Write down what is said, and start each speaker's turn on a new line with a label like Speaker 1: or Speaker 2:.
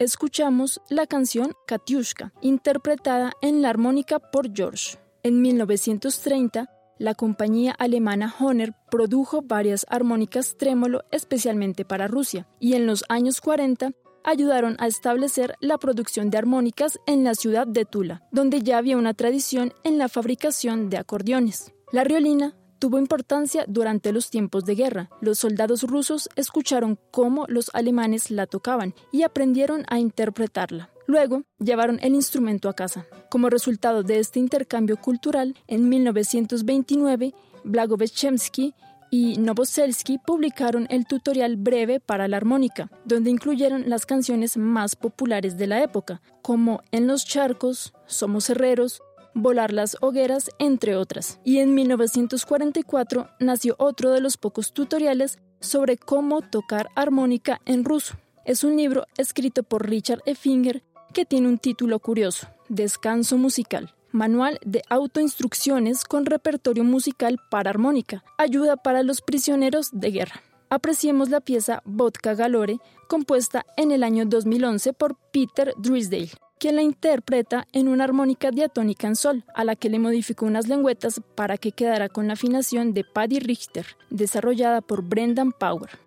Speaker 1: escuchamos la canción Katiushka, interpretada en la armónica por George. En 1930, la compañía alemana Hohner produjo varias armónicas trémolo especialmente para Rusia, y en los años 40 ayudaron a establecer la producción de armónicas en la ciudad de Tula, donde ya había una tradición en la fabricación de acordeones. La riolina tuvo importancia durante los tiempos de guerra. Los soldados rusos escucharon cómo los alemanes la tocaban y aprendieron a interpretarla. Luego, llevaron el instrumento a casa. Como resultado de este intercambio cultural, en 1929, Blagoveschenski y Novoselsky publicaron el tutorial breve para la armónica, donde incluyeron las canciones más populares de la época, como En los charcos, Somos herreros, Volar las hogueras, entre otras. Y en 1944 nació otro de los pocos tutoriales sobre cómo tocar armónica en ruso. Es un libro escrito por Richard E. Finger que tiene un título curioso, Descanso musical. Manual de autoinstrucciones con repertorio musical para armónica. Ayuda para los prisioneros de guerra. Apreciemos la pieza Vodka Galore, compuesta en el año 2011 por Peter Drysdale, quien la interpreta en una armónica diatónica en sol, a la que le modificó unas lengüetas para que quedara con la afinación de Paddy Richter, desarrollada por Brendan Power.